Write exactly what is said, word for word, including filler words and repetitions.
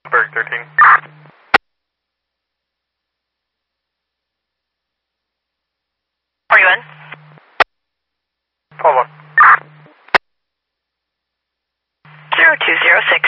Berg thirteen. Are you in? Follow. zero two zero six.